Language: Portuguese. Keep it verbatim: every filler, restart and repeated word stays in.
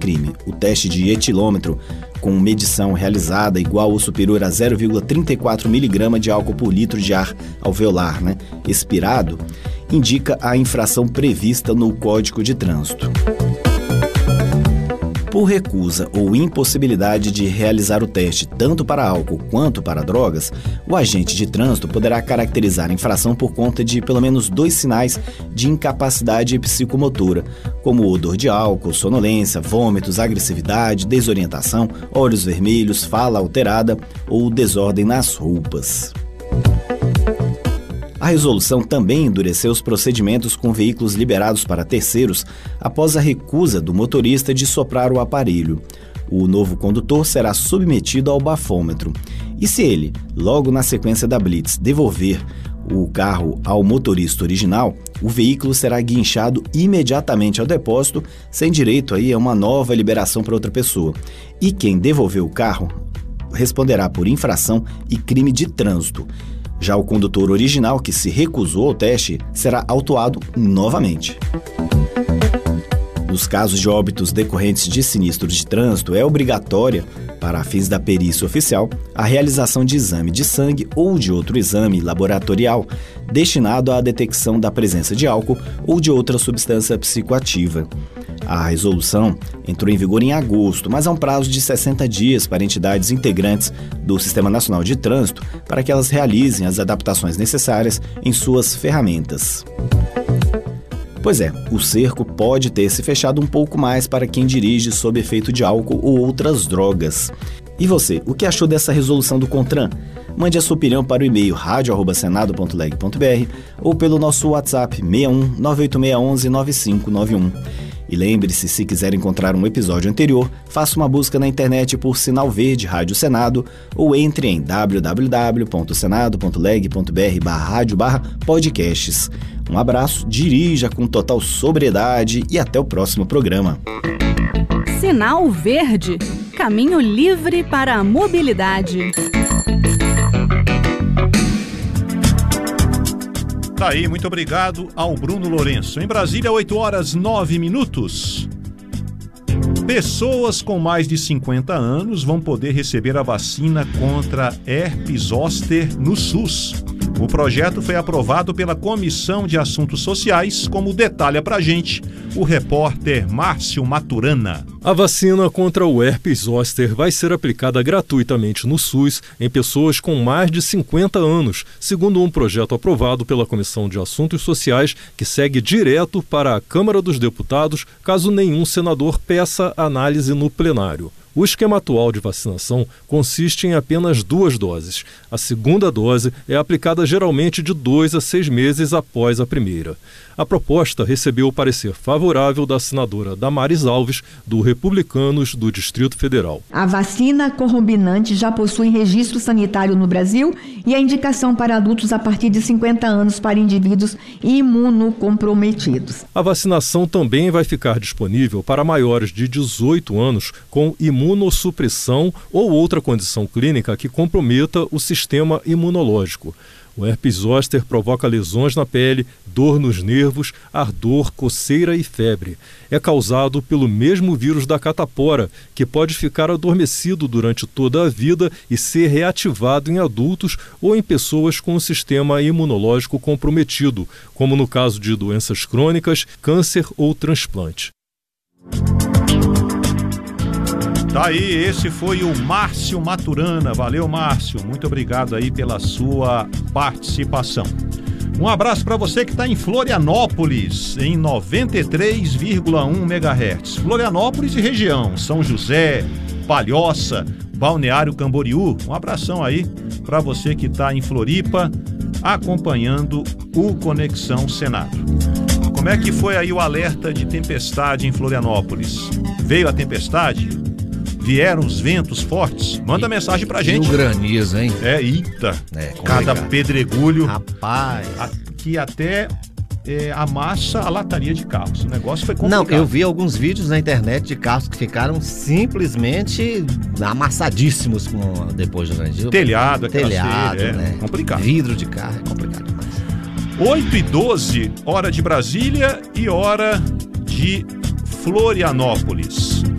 crime. O teste de etilômetro, com medição realizada igual ou superior a zero vírgula trinta e quatro miligramas de álcool por litro de ar alveolar, né, expirado, indica a infração prevista no Código de Trânsito. Por recusa ou impossibilidade de realizar o teste tanto para álcool quanto para drogas, o agente de trânsito poderá caracterizar a infração por conta de pelo menos dois sinais de incapacidade psicomotora, como odor de álcool, sonolência, vômitos, agressividade, desorientação, olhos vermelhos, fala alterada ou desordem nas roupas. A resolução também endureceu os procedimentos com veículos liberados para terceiros após a recusa do motorista de soprar o aparelho. O novo condutor será submetido ao bafômetro. E se ele, logo na sequência da blitz, devolver o carro ao motorista original, o veículo será guinchado imediatamente ao depósito, sem direito aí a uma nova liberação para outra pessoa. E quem devolver o carro responderá por infração e crime de trânsito. Já o condutor original que se recusou ao teste será autuado novamente. Nos casos de óbitos decorrentes de sinistros de trânsito, é obrigatória, para fins da perícia oficial, a realização de exame de sangue ou de outro exame laboratorial destinado à detecção da presença de álcool ou de outra substância psicoativa. A resolução entrou em vigor em agosto, mas há um prazo de sessenta dias para entidades integrantes do Sistema Nacional de Trânsito para que elas realizem as adaptações necessárias em suas ferramentas. Pois é, o cerco pode ter se fechado um pouco mais para quem dirige sob efeito de álcool ou outras drogas. E você, o que achou dessa resolução do CONTRAN? Mande a sua opinião para o e-mail rádio arroba senado ponto leg ponto br ou pelo nosso WhatsApp seis um nove oito seis um um nove cinco nove um. E lembre-se, se quiser encontrar um episódio anterior, faça uma busca na internet por Sinal Verde Rádio Senado ou entre em w w w ponto senado ponto leg ponto br barra rádio barra podcasts. Um abraço, dirija com total sobriedade e até o próximo programa. Sinal Verde, caminho livre para a mobilidade. Tá aí, muito obrigado ao Bruno Lourenço. Em Brasília, oito horas e nove minutos. Pessoas com mais de cinquenta anos vão poder receber a vacina contra herpes zoster no SUS. O projeto foi aprovado pela Comissão de Assuntos Sociais, como detalha pra gente o repórter Márcio Maturana. A vacina contra o herpes zoster vai ser aplicada gratuitamente no SUS em pessoas com mais de cinquenta anos, segundo um projeto aprovado pela Comissão de Assuntos Sociais, que segue direto para a Câmara dos Deputados, caso nenhum senador peça análise no plenário. O esquema atual de vacinação consiste em apenas duas doses. A segunda dose é aplicada geralmente de dois a seis meses após a primeira. A proposta recebeu o parecer favorável da senadora Damares Alves, do Republicanos do Distrito Federal. A vacina combinante já possui registro sanitário no Brasil e a indicação para adultos a partir de cinquenta anos para indivíduos imunocomprometidos. A vacinação também vai ficar disponível para maiores de dezoito anos com imunossupressão ou outra condição clínica que comprometa o sistema imunológico. O herpes zoster provoca lesões na pele, dor nos nervos, ardor, coceira e febre. É causado pelo mesmo vírus da catapora, que pode ficar adormecido durante toda a vida e ser reativado em adultos ou em pessoas com o sistema imunológico comprometido, como no caso de doenças crônicas, câncer ou transplante. Tá aí, esse foi o Márcio Maturana. Valeu, Márcio. Muito obrigado aí pela sua participação. Um abraço para você que está em Florianópolis, em noventa e três vírgula um megahertz. Florianópolis e região, São José, Palhoça, Balneário Camboriú. Um abração aí para você que está em Floripa, acompanhando o Conexão Senado. Como é que foi aí o alerta de tempestade em Florianópolis? Veio a tempestade? Vieram os ventos fortes? Manda mensagem pra gente. E o granizo, hein? É, eita. É, cada pedregulho. Rapaz. Que até é, amassa a lataria de carros. O negócio foi complicado. Não, eu vi alguns vídeos na internet de carros que ficaram simplesmente amassadíssimos com, depois do granizo. Telhado, aquela Telhado, cera, é né? complicado. Vidro de carro, é complicado demais. oito e doze, hora de Brasília e hora de Florianópolis.